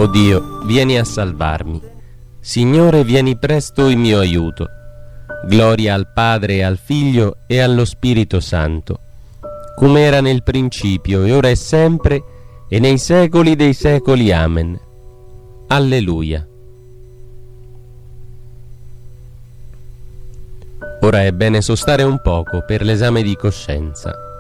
O Dio, vieni a salvarmi. Signore, vieni presto in mio aiuto. Gloria al Padre, e al Figlio e allo Spirito Santo, come era nel principio, e ora è sempre, e nei secoli dei secoli. Amen. Alleluia. Ora è bene sostare un poco per l'esame di coscienza.